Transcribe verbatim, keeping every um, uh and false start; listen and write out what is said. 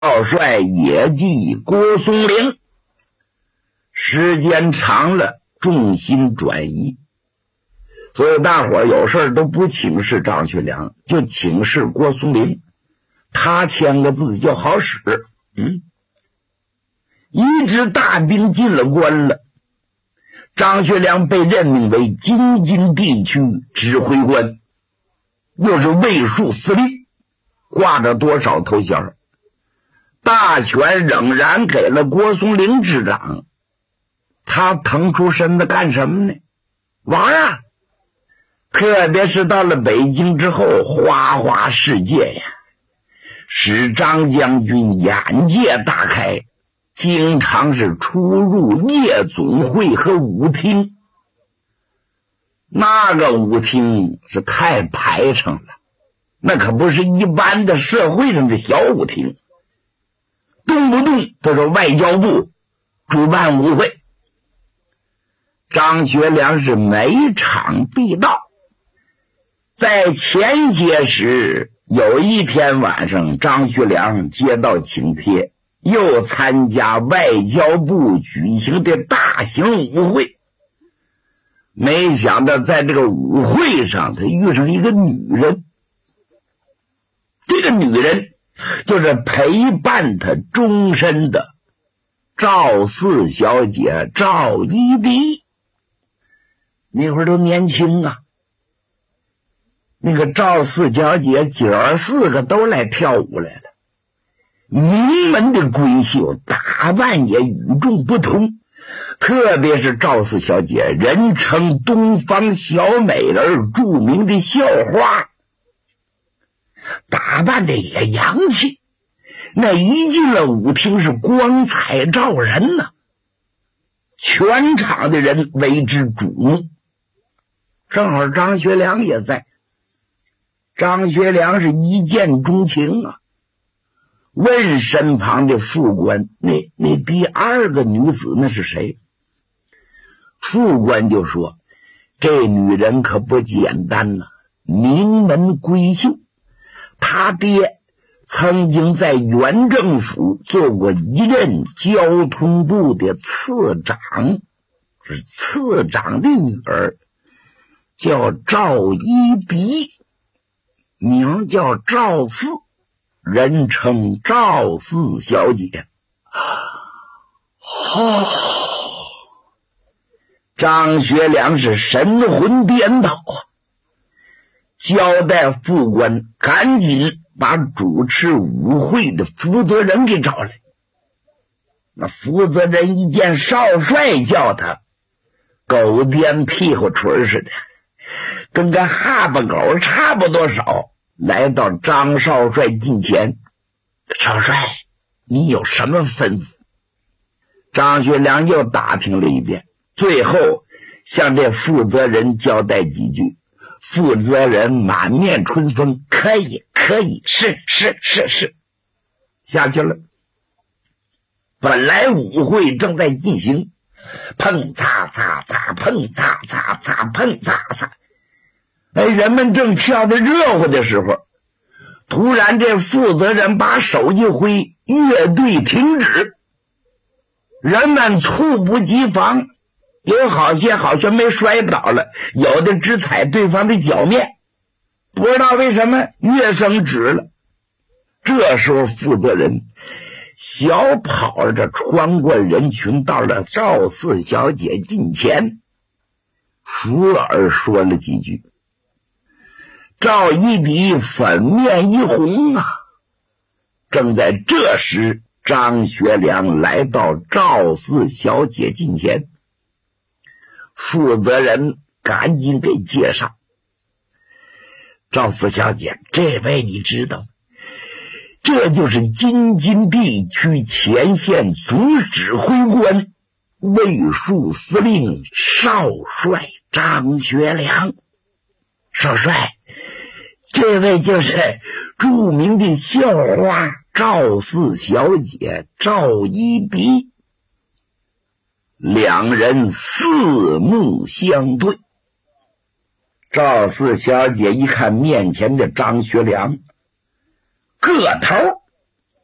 少帅也记郭松龄。时间长了，重心转移，所以大伙儿有事都不请示张学良，就请示郭松龄，他签个字就好使。嗯，一支大兵进了关了，张学良被任命为京津地区指挥官，又是卫戍司令，挂着多少头衔？大权仍然给了郭松龄执掌，他腾出身子干什么呢？玩啊！特别是到了北京之后，花花世界呀，使张将军眼界大开，经常是出入夜总会和舞厅。那个舞厅是太排场了，那可不是一般的社会上的小舞厅，动不动都是外交部主办舞会。张学良是每场必到。在前些时，有一天晚上，张学良接到请帖，又参加外交部举行的大型舞会。没想到在这个舞会上，他遇上一个女人。这个女人就是陪伴他终身的赵四小姐赵一荻。那会儿都年轻啊，那个赵四小姐姐儿四个都来跳舞来了，名门的闺秀，打扮也与众不同。特别是赵四小姐，人称东方小美人，著名的校花，打扮的也洋气，那一进了舞厅是光彩照人呐、啊，全场的人为之瞩目。正好张学良也在，张学良是一见钟情啊，问身旁的副官，那那第二个女子那是谁？副官就说，这女人可不简单呐、啊，名门闺秀，他爹曾经在原政府做过一任交通部的次长，是次长的女儿，叫赵一荻，名叫赵四，人称赵四小姐。哦，张学良是神魂颠倒啊，交代副官赶紧把主持舞会的负责人给找来。那负责人一见少帅叫他，狗颠屁股锤似的，跟个哈巴狗差不多少，来到张少帅近前。少帅，你有什么吩咐？张学良又打听了一遍，最后向这负责人交代几句。负责人满面春风，可以可以，是是是是，下去了。本来舞会正在进行，碰擦擦擦，碰擦擦擦，碰擦擦，哎，人们正跳得热乎的时候，突然这负责人把手一挥，乐队停止。人们猝不及防，有好些好像没摔倒了，有的只踩对方的脚面，不知道为什么乐声止了。这时候负责人小跑着穿过人群，到了赵四小姐近前，附耳说了几句。赵一荻粉面一红啊。正在这时，张学良来到赵四小姐近前，负责人赶紧给介绍。赵四小姐，这位你知道，这就是京津地区前线总指挥官、卫戍司令少帅张学良。少帅，这位就是著名的校花赵四小姐赵一荻。两人四目相对，赵四小姐一看面前的张学良，个头